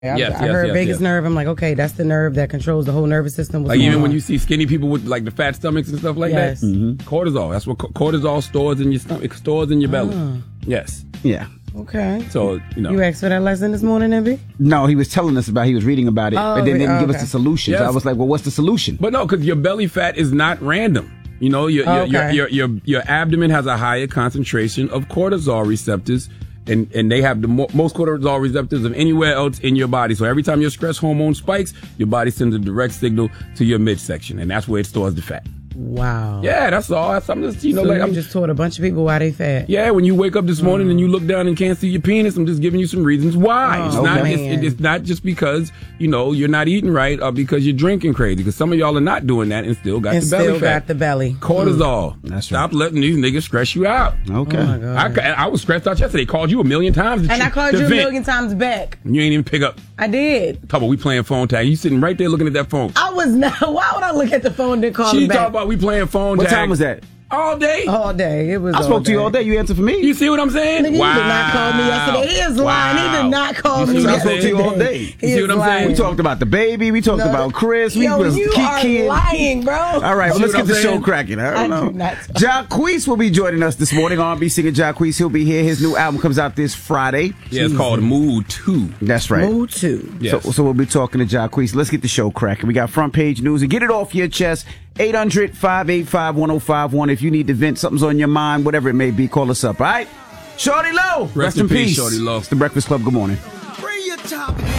I heard vagus nerve. I'm like, okay, that's the nerve that controls the whole nervous system. Like even when you see skinny people with like the fat stomachs and stuff like that, cortisol. That's what cortisol stores in your stomach, stores in your belly. Yes. Yeah. Okay. So, You asked for that lesson this morning, Envy? No, he was telling us about, he was reading about it, but then didn't give us the solutions. Yes. I was like, well, what's the solution? But no, because your belly fat is not random. Your abdomen has a higher concentration of cortisol receptors, and they have the most cortisol receptors of anywhere else in your body. So every time your stress hormone spikes, your body sends a direct signal to your midsection, and that's where it stores the fat. Wow. Yeah, that's all. I'm just, I'm just taught a bunch of people why they fat. Yeah, when you wake up this morning and you look down and can't see your penis, I'm just giving you some reasons why. It's not just because, you're not eating right or because you're drinking crazy. Because some of y'all are not doing that and still got the belly fat. Got the belly. Cortisol. That's Stop letting these niggas stress you out. Okay. Oh my God. I was stressed out yesterday. Called you a million times. And I called you a million times back. You ain't even pick up. I did. Talk about we playing phone tag. You sitting right there looking at that phone. I was not. Why would I look at the phone and call him back? She talk about we playing phone tag. What time was that? All day. All day. It was. I spoke to you all day. You answered for me. You see what I'm saying? Nigga, wow. He did not call me yesterday. He is lying. He did not call me yesterday. I spoke to you all day. You see what I'm saying? We talked about the baby. We talked about Chris. You are lying, bro. All right, well, let's get the show cracking. I don't know. Jacquees will be joining us this morning. R&B singer Jacquees. He'll be here. His new album comes out this Friday. Yeah, it's called Mood 2. That's right. Mood 2. Yes. So we'll be talking to Jacquees. Let's get the show cracking. We got front page news and get it off your chest. 800-585-1051. If you need to vent, something's on your mind, whatever it may be, call us up, all right? Shorty Low, rest in peace, Shorty Low. It's the Breakfast Club. Good morning. Bring your top